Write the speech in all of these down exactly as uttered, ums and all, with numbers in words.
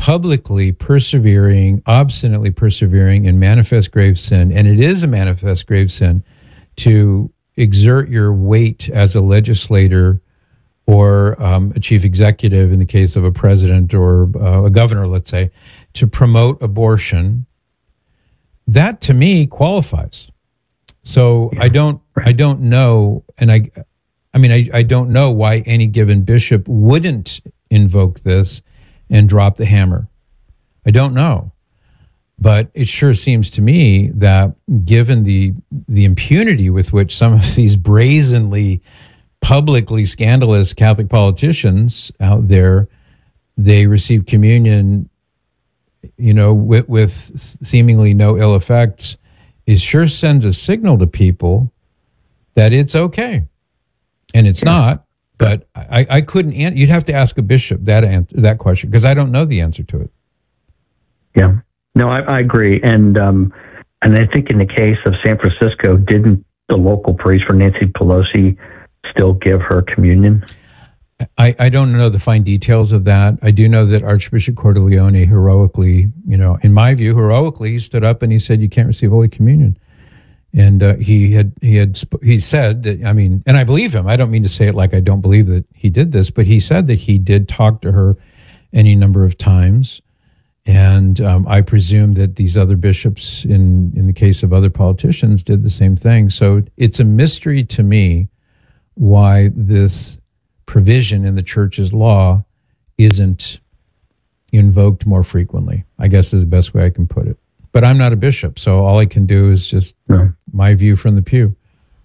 publicly persevering, obstinately persevering in manifest grave sin, and it is a manifest grave sin to exert your weight as a legislator or um, a chief executive in the case of a president or uh, a governor, let's say, to promote abortion, that to me qualifies. So I don't, I don't know, and I, I mean, I, I don't know why any given bishop wouldn't invoke this and drop the hammer. I don't know. But it sure seems to me that given the the impunity with which some of these brazenly, publicly scandalous Catholic politicians out there, they receive communion, you know, with, with seemingly no ill effects, it sure sends a signal to people that it's okay. And it's yeah. not. But I, I couldn't answer. You'd have to ask a bishop that answer, that question, because I don't know the answer to it. Yeah. No, I, I agree. And um, and I think in the case of San Francisco, didn't the local priest for Nancy Pelosi still give her communion? I, I don't know the fine details of that. I do know that Archbishop Cordileone heroically, you know, in my view, heroically, he stood up and he said, you can't receive Holy Communion. And uh, he had he had he said that, I mean, and I believe him. I don't mean to say it like I don't believe that he did this, but he said that he did talk to her any number of times. And um, I presume that these other bishops, in, in the case of other politicians, did the same thing. So it's a mystery to me why this provision in the church's law isn't invoked more frequently, I guess is the best way I can put it. But I'm not a bishop, so all I can do is just no. my view from the pew.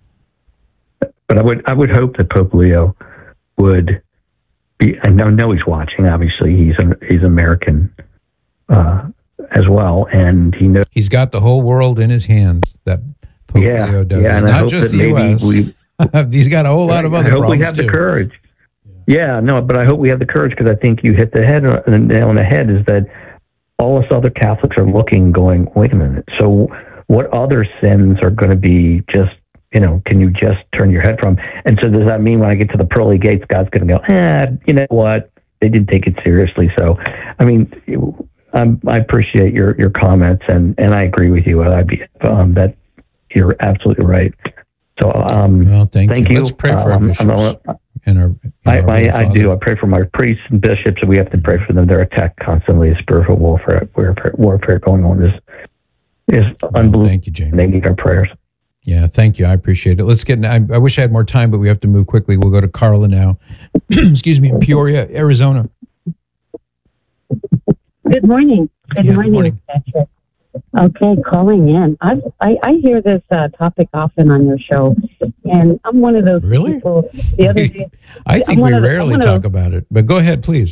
But I would I would hope that Pope Leo would be. I know, know he's watching. Obviously, he's an, he's American uh, as well, and he knows he's got the whole world in his hands. That Pope yeah, Leo does. Yeah, it's not just the U S We, he's got a whole lot of other I hope problems we have too. the courage. Yeah. yeah, no, but I hope we have the courage, because I think you hit the head on the nail on the head. Is that all us other Catholics are looking, going, wait a minute, so what other sins are going to be just, you know, can you just turn your head from? And so does that mean when I get to the pearly gates, God's going to go, eh, you know what, they didn't take it seriously. So, I mean, I'm, I appreciate your, your comments, and, and I agree with you. I'd be, um, that you're absolutely right. So, um, well, thank, thank you. you. Let's pray for um, our bishops. I'm, and our, you know, I, our I, I do. I pray for my priests and bishops, and we have to pray for them. They're attacked constantly. Spiritual warfare, warfare, warfare going on is is well, unbelievable. Thank you, Jamie. They need our prayers. Yeah, thank you. I appreciate it. Let's get. I, I wish I had more time, but we have to move quickly. We'll go to Carla now. Excuse me, in Peoria, Arizona. Good morning. Good yeah, morning, good morning. Patrick. Okay, calling in. I, I I hear this uh, topic often on your show, and I'm one of those really? people. The other day, I think we the, rarely talk of, about it, but go ahead, please.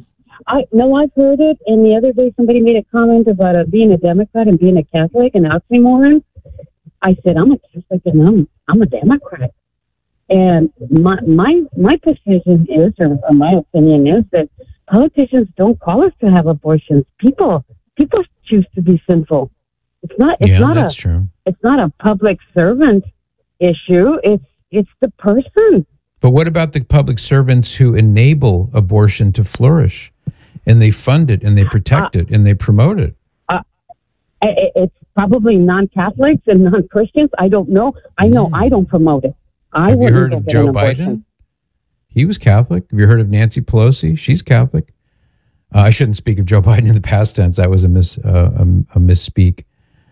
I no, I've heard it, and the other day somebody made a comment about uh, being a Democrat and being a Catholic, and oxymoron. I said, I'm a Catholic and I'm I'm a Democrat, and my my my position is, or, or my opinion is, that politicians don't call us to have abortions. People people choose to be sinful. It's not. It's yeah, not that's a. true. It's not a public servant issue. It's it's the person. But what about the public servants who enable abortion to flourish, and they fund it, and they protect uh, it, and they promote it? Uh, it's probably non-Catholics and non-Christians. I don't know. I know mm. I don't promote it. I Have you heard of Joe Biden? He was Catholic. Have you heard of Nancy Pelosi? She's Catholic. Uh, I shouldn't speak of Joe Biden in the past tense. That was a miss, uh, a, a misspeak.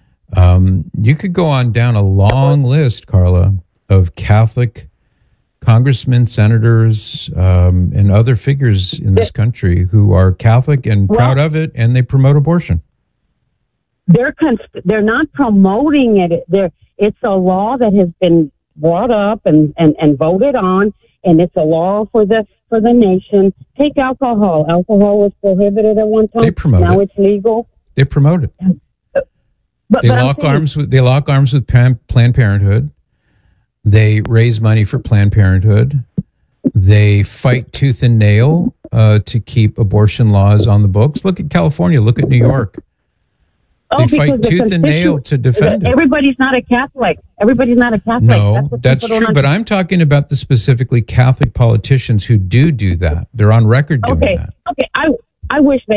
Um, you could go on down a long list, Carla, of Catholic congressmen, senators, um, and other figures in this country who are Catholic and well, proud of it, and they promote abortion. They're const- they're not promoting it. They're, it's a law that has been brought up and, and, and voted on, and it's a law for the for the nation. Take alcohol. Alcohol was prohibited at one time. They promote now it. It's legal. They promote it. But, they but lock saying, arms with they lock arms with Planned Parenthood. They raise money for Planned Parenthood. They fight tooth and nail uh, to keep abortion laws on the books. Look at California. Look at New York. They oh, fight the tooth and nail to defend it. Everybody's not a Catholic. Everybody's not a Catholic. No, that's, that's true. But I'm talking about the specifically Catholic politicians who do do that. They're on record doing okay. that. Okay. I I wish they